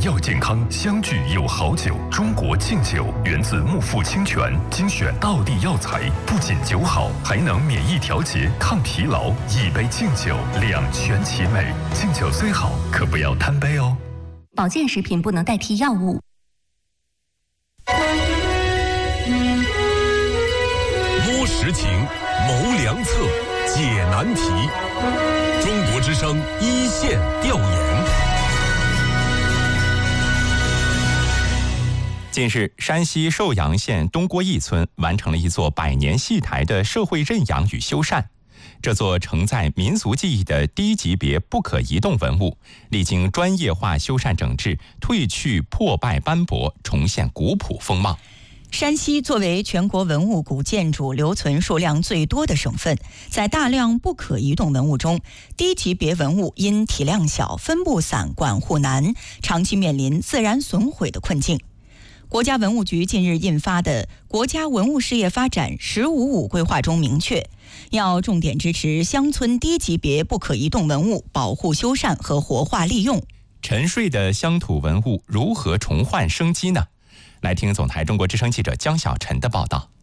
要健康，相聚有好酒。中国敬酒源自木富清泉，精选道地药材，不仅酒好，还能免疫调节、抗疲劳。一杯敬酒，两全其美。敬酒虽好，可不要贪杯哦。 保健食品不能代替药物。 摸实情，谋良策，解难题。中国之声一线调研。 近日，山西寿阳县东郭驿村完成了一座100年戏台的社会认养与修缮。这座承载民族记忆的低级别不可移动文物，历经专业化修缮整治，褪去破败斑驳，重现古朴风貌。 山西作为全国文物古建筑留存数量最多的省份，在大量不可移动文物中，低级别文物因体量小、分布散、管护难，长期面临自然损毁的困境。国家文物局近日印发的《国家文物事业发展“15·5”规划》中明确，要重点支持乡村低级别不可移动文物保护修缮和活化利用。 沉睡的乡土文物如何重焕生机呢？来听总台中国之声记者江小晨的报道。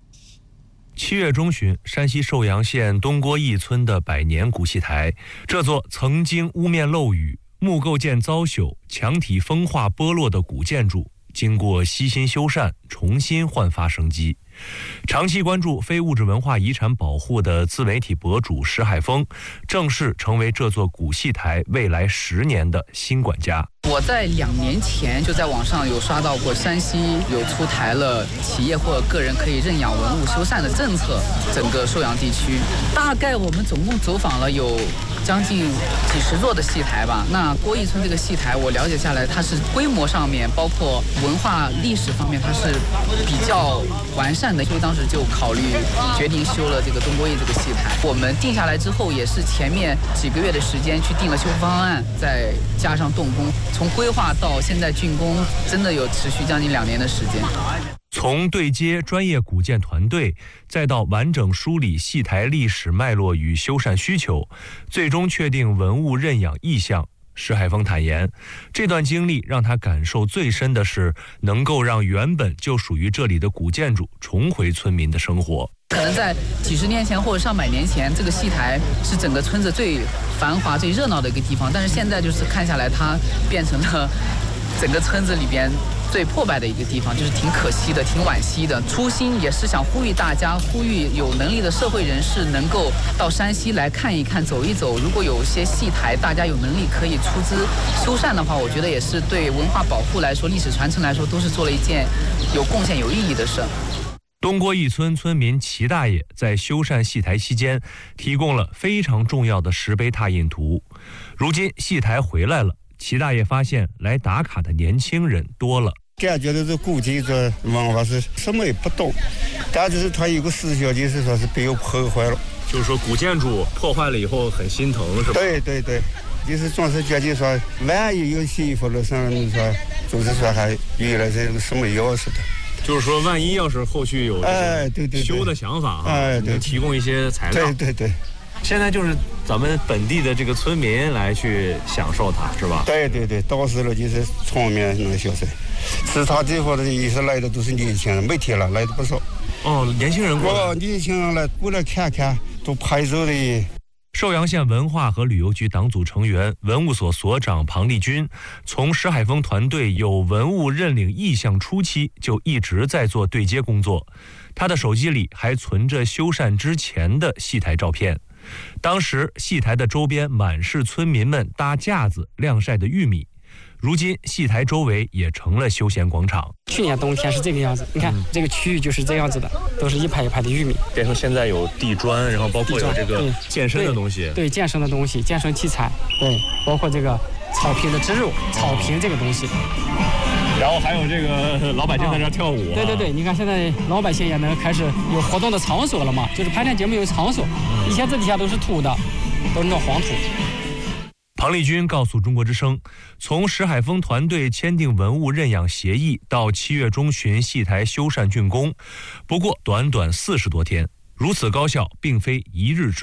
7月中旬，山西寿阳县东郭驿村的100年古戏台，这座曾经屋面漏雨、木构件遭朽、墙体风化剥落的古建筑，经过悉心修缮，重新焕发生机。长期关注非物质文化遗产保护的自媒体博主石海峰，正式成为这座古戏台未来10年的新管家。 我在2年前就在网上有刷到过，山西有出台了企业或者个人可以认养文物修缮的政策，整个寿阳地区大概我们总共走访了有将近几十座的戏台吧。那郭驿村这个戏台，我了解下来，它是规模上面，包括文化历史方面，它是比较完善的，所以当时就考虑决定修了这个东郭驿这个戏台。我们定下来之后，也是前面几个月的时间去定了修复方案，再加上动工，从规划到现在竣工，真的有持续将近2年的时间。 从对接专业古建团队，再到完整梳理戏台历史脉络与修缮需求，最终确定文物认养意向。石海峰坦言，这段经历让他感受最深的是能够让原本就属于这里的古建筑重回村民的生活。 可能在几十年前或者上百年前，这个戏台是整个村子最繁华最热闹的一个地方，但是现在就是看下来，它变成了整个村子里边最破败的一个地方，就是挺可惜的，挺惋惜的。初心也是想呼吁大家，呼吁有能力的社会人士能够到山西来看一看、走一走。如果有些戏台大家有能力可以出资修缮的话，我觉得也是对文化保护来说、历史传承来说，都是做了一件有贡献、有意义的事。 东郭驿村村民齐大爷在修缮戏台期间，提供了非常重要的石碑拓印图。如今戏台回来了，齐大爷发现来打卡的年轻人多了。 感觉到这古建筑文化是什么也不懂，但就是他有个思想，就是说是被我破坏了。 就是说古建筑破坏了以后很心疼，是吧？ 对对对，就是总是觉得说万一有幸福了上，你说就是说还原来是什么样似的。 就是说，万一要是后续有对修的想法对， 能提供一些材料。 对。 现在就是咱们本地的这个村民来去享受它，是吧？ 对，到时了就是村民能享受。其他地方的也是来的都是年轻人，每天来的不少。 哦，年轻人过来。 年轻人来过来看看，都拍照的。 寿阳县文化和旅游局党组成员、文物所所长庞立军，从石海峰团队有文物认领意向初期就一直在做对接工作。他的手机里还存着修缮之前的戏台照片。当时戏台的周边满是村民们搭架子晾晒的玉米，如今戏台周围也成了休闲广场。 去年冬天是这个样子，你看这个区域就是这样子的，都是一排一排的玉米， 变成现在有地砖，然后包括有这个健身的东西， 对健身的东西、健身器材，对，包括这个草坪的植入、草坪这个东西。 然后还有这个老百姓在这跳舞。 对，你看现在老百姓也能开始有活动的场所了嘛，就是排练节目有场所。以前这底下都是土的，都是那种黄土。 庞立军告诉中国之声，从石海峰团队签订文物认养协议到7月中旬戏台修缮竣工，不过短短40多天，如此高效并非一日之功。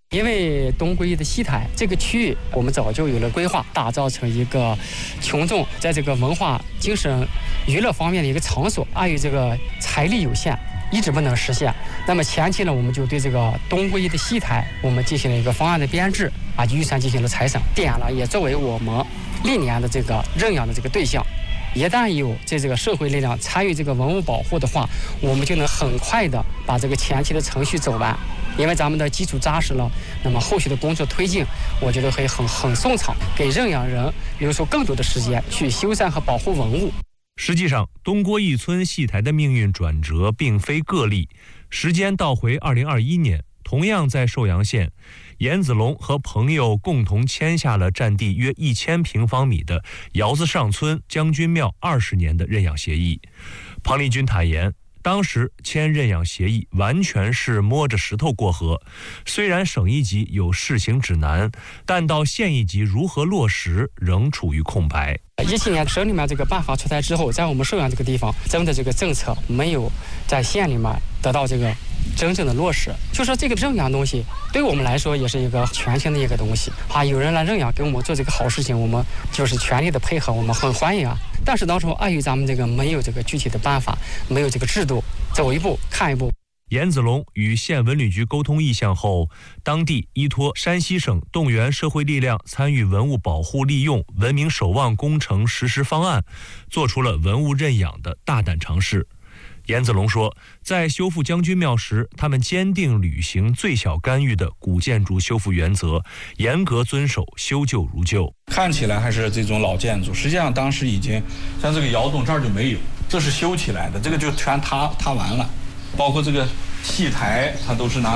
因为东归的戏台这个区域，我们早就有了规划，打造成一个群众在这个文化、精神、娱乐方面的一个场所。碍于这个财力有限，一直不能实现。那么前期呢，我们就对这个东归的戏台，我们进行了一个方案的编制，预算进行了财审，点了也作为我们历年的这个认养的这个对象。一旦有这个社会力量参与这个文物保护的话，我们就能很快的把这个前期的程序走完。因为咱们的基础扎实了，那么后续的工作推进，我觉得会很顺畅，给认养人留出更多的时间去修缮和保护文物。 实际上，东郭义村戏台的命运转折并非个例。时间倒回2021年，同样在寿阳县，严子龙和朋友共同签下了占地约1000平方米的窑子上村将军庙20年的认养协议。庞立军坦言，当时签认养协议完全是摸着石头过河，虽然省一级有试行指南，但到县一级如何落实仍处于空白。 17年省里面这个办法出台之后，在我们寿阳这个地方，咱们的这个政策没有在县里面得到这个真正的落实。就说这个认养东西对我们来说也是一个全新的一个东西有人来认养给我们做这个好事情，我们就是全力的配合，我们很欢迎但是当时碍于咱们这个没有这个具体的办法，没有这个制度，走一步看一步。 严子龙与县文旅局沟通意向后，当地依托山西省动员社会力量参与文物保护利用文明守望工程实施方案，做出了文物认养的大胆尝试。严子龙说，在修复将军庙时，他们坚定履行最小干预的古建筑修复原则，严格遵守修旧如旧。 看起来还是这种老建筑，实际上当时已经像这个窑洞这儿就没有，这是修起来的，这个就全塌完了。包括这个戏台，它都是拿